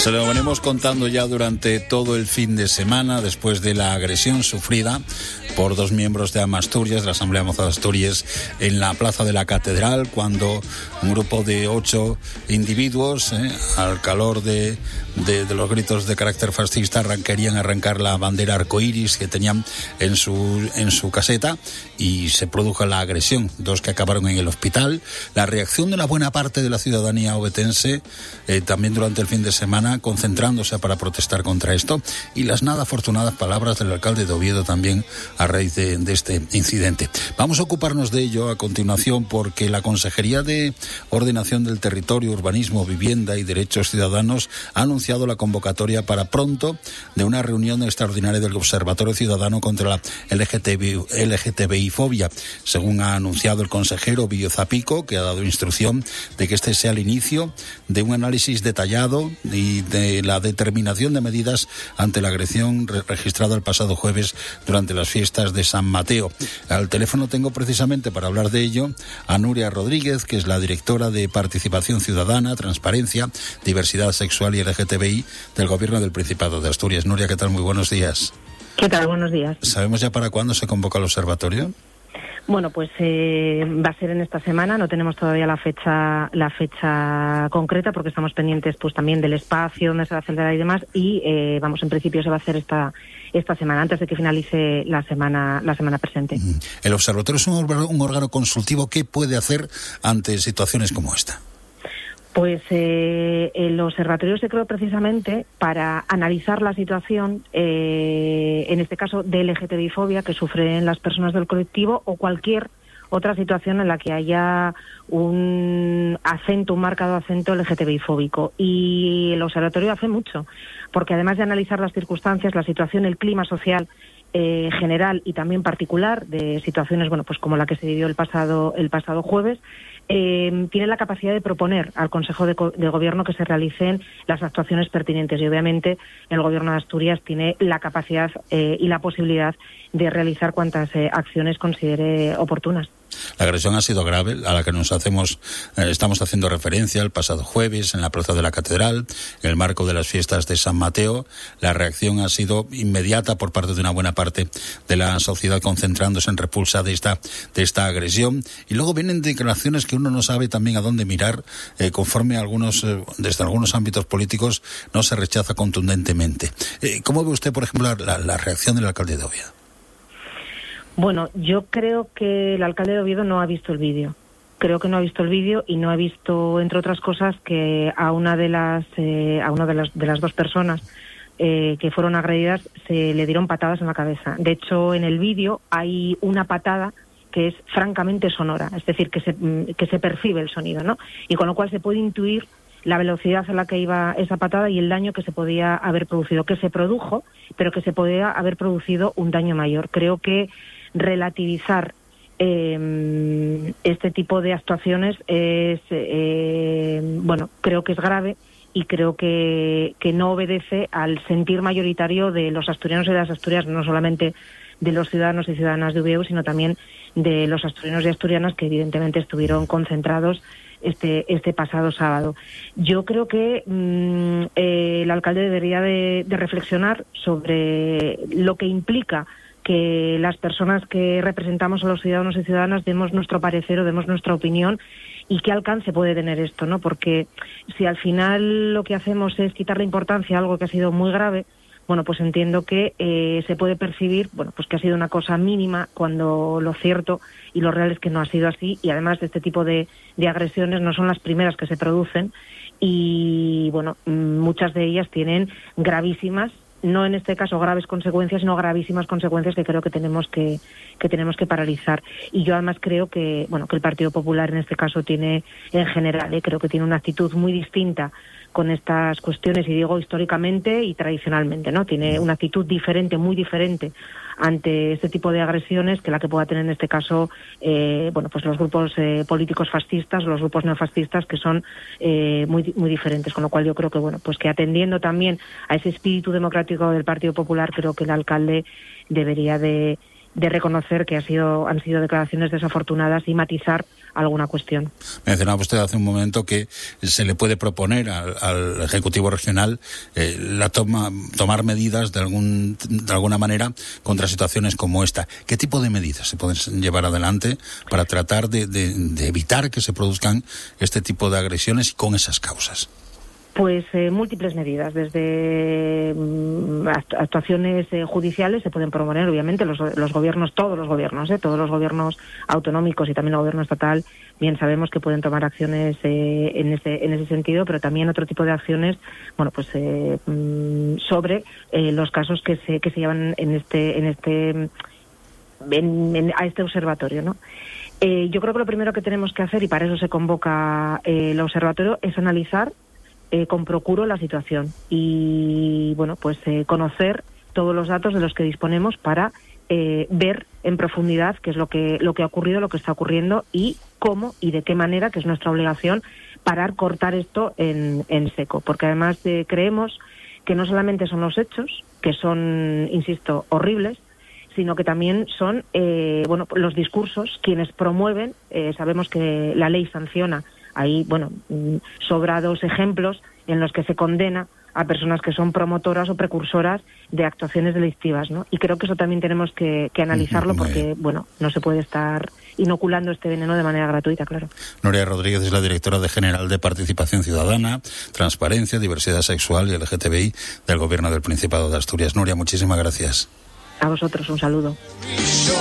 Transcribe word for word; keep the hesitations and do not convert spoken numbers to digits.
Se lo venimos contando ya durante todo el fin de semana, después de la agresión sufrida por dos miembros de Amasturias, de la Asamblea Moza de Asturias, en la Plaza de la Catedral, cuando un grupo de ocho individuos, eh, al calor de, de, de los gritos de carácter fascista, querían arrancar la bandera arcoíris que tenían en su, en su caseta, y se produjo la agresión, dos que acabaron en el hospital. La reacción de una buena parte de la ciudadanía obetense, eh, también durante el fin de semana, concentrándose para protestar contra esto, y las nada afortunadas palabras del alcalde de Oviedo también a raíz de, de este incidente. Vamos a ocuparnos de ello a continuación, porque la Consejería de Ordenación del Territorio, Urbanismo, Vivienda y Derechos Ciudadanos ha anunciado la convocatoria para pronto de una reunión extraordinaria del Observatorio Ciudadano contra la L G T B I fobia, según ha anunciado el consejero Ovidio Zapico, que ha dado instrucción de que este sea el inicio de un análisis detallado y de la determinación de medidas ante la agresión re- registrada el pasado jueves durante las fiestas de San Mateo. Al teléfono tengo precisamente para hablar de ello a Nuria Rodríguez, que es la directora de Participación Ciudadana, Transparencia, Diversidad Sexual y L G T B I del Gobierno del Principado de Asturias. Nuria, ¿qué tal? Muy buenos días. ¿Qué tal? Buenos días. ¿Sabemos ya para cuándo se convoca el observatorio? Bueno, pues eh, va a ser en esta semana. No tenemos todavía la fecha la fecha concreta, porque estamos pendientes pues también del espacio donde se va a celebrar y demás. Y eh, vamos, en principio se va a hacer esta esta semana, antes de que finalice la semana la semana presente. El observatorio es un órgano, un órgano consultivo. ¿Qué puede hacer ante situaciones como esta? Pues eh, el observatorio se creó precisamente para analizar la situación, eh, en este caso de L G T B I fobia, que sufren las personas del colectivo, o cualquier otra situación en la que haya un acento, un marcado acento L G T B I fóbico. Y el observatorio hace mucho, porque además de analizar las circunstancias, la situación, el clima social eh, general y también particular de situaciones, bueno, pues como la que se vivió el pasado el pasado jueves, Eh, tiene la capacidad de proponer al Consejo de, de Gobierno que se realicen las actuaciones pertinentes, y obviamente el Gobierno de Asturias tiene la capacidad eh, y la posibilidad de realizar cuantas eh, acciones considere oportunas. La agresión ha sido grave, a la que nos hacemos, eh, estamos haciendo referencia el pasado jueves en la Plaza de la Catedral, en el marco de las fiestas de San Mateo. La reacción ha sido inmediata por parte de una buena parte de la sociedad, concentrándose en repulsa de esta, de esta agresión. Y luego vienen declaraciones que uno no sabe también a dónde mirar, eh, conforme a algunos, eh, desde algunos ámbitos políticos no se rechaza contundentemente. Eh, ¿Cómo ve usted, por ejemplo, la, la reacción del alcalde de Oviedo? Bueno, yo creo que el alcalde de Oviedo no ha visto el vídeo. Creo que no ha visto el vídeo y no ha visto, entre otras cosas, que a una de las eh, a una de las de las dos personas eh, que fueron agredidas se le dieron patadas en la cabeza. De hecho, en el vídeo hay una patada que es francamente sonora, es decir, que se que se percibe el sonido, ¿no? Y con lo cual se puede intuir la velocidad a la que iba esa patada y el daño que se podía haber producido, que se produjo, pero que se podía haber producido un daño mayor. Creo que relativizar eh, este tipo de actuaciones es, eh, bueno, creo que es grave, y creo que, que no obedece al sentir mayoritario de los asturianos y de las asturianas, no solamente de los ciudadanos y ciudadanas de Oviedo, sino también de los asturianos y asturianas que evidentemente estuvieron concentrados este este pasado sábado. Yo creo que mmm, eh, el alcalde debería de, de reflexionar sobre lo que implica que las personas que representamos a los ciudadanos y ciudadanas demos nuestro parecer o demos nuestra opinión, y qué alcance puede tener esto, ¿no? Porque si al final lo que hacemos es quitarle importancia a algo que ha sido muy grave, bueno, pues entiendo que eh, se puede percibir, bueno, pues que ha sido una cosa mínima, cuando lo cierto y lo real es que no ha sido así, y además de este tipo de, de agresiones no son las primeras que se producen, y bueno, muchas de ellas tienen gravísimas, no en este caso graves consecuencias, sino gravísimas consecuencias que creo que tenemos que que tenemos que paralizar. Y yo además creo que bueno que el Partido Popular en este caso tiene, en general, eh, creo que tiene una actitud muy distinta con estas cuestiones, y digo históricamente y tradicionalmente, ¿no? Tiene una actitud diferente, muy diferente ante este tipo de agresiones que la que pueda tener en este caso eh, bueno pues los grupos eh, políticos fascistas, los grupos neofascistas, que son eh, muy muy diferentes, con lo cual yo creo que bueno pues que atendiendo también a ese espíritu democrático del Partido Popular, creo que el alcalde debería de de reconocer que ha sido, han sido declaraciones desafortunadas y matizar alguna cuestión. Mencionaba usted hace un momento que se le puede proponer al, al Ejecutivo Regional eh, la toma, tomar medidas de, algún, de alguna manera contra situaciones como esta. ¿Qué tipo de medidas se pueden llevar adelante para tratar de, de, de evitar que se produzcan este tipo de agresiones y con esas causas? Pues eh, múltiples medidas, desde mm, actuaciones eh, judiciales se pueden proponer, obviamente, los, los gobiernos, todos los gobiernos, eh, todos los gobiernos autonómicos y también el gobierno estatal, bien sabemos que pueden tomar acciones eh, en ese en ese sentido, pero también otro tipo de acciones, bueno, pues eh, mm, sobre eh, los casos que se que se llevan en este en este en, en, a este observatorio, ¿no? Eh, yo creo que lo primero que tenemos que hacer, y para eso se convoca eh, el observatorio, es analizar Eh, con procuro la situación y bueno pues eh, conocer todos los datos de los que disponemos para eh, ver en profundidad qué es lo que lo que ha ocurrido, lo que está ocurriendo y cómo y de qué manera, que es nuestra obligación, parar, cortar esto en, en seco, porque además eh, creemos que no solamente son los hechos, que son, insisto, horribles, sino que también son eh, bueno los discursos quienes promueven. Eh, sabemos que la ley sanciona. Hay, bueno, sobrados ejemplos en los que se condena a personas que son promotoras o precursoras de actuaciones delictivas, ¿no? Y creo que eso también tenemos que, que analizarlo porque, bueno, no se puede estar inoculando este veneno de manera gratuita, claro. Nuria Rodríguez es la directora de General de Participación Ciudadana, Transparencia, Diversidad Sexual y L G T B I del Gobierno del Principado de Asturias. Nuria, muchísimas gracias. A vosotros, un saludo.